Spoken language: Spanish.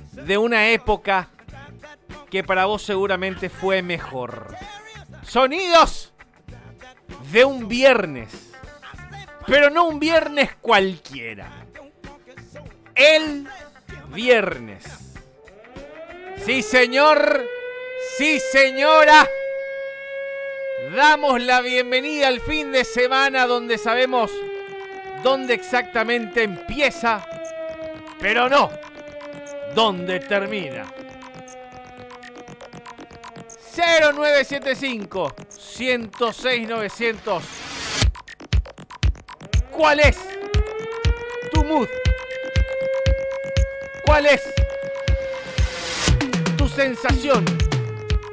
de una época que para vos seguramente fue mejor. Sonidos de un viernes, pero no un viernes cualquiera. El viernes. Sí, señor. Sí, señora. Damos la bienvenida al fin de semana donde sabemos dónde exactamente empieza, pero no dónde termina. 0975 106 900. ¿Cuál es tu mood? ¿Cuál es tu sensación?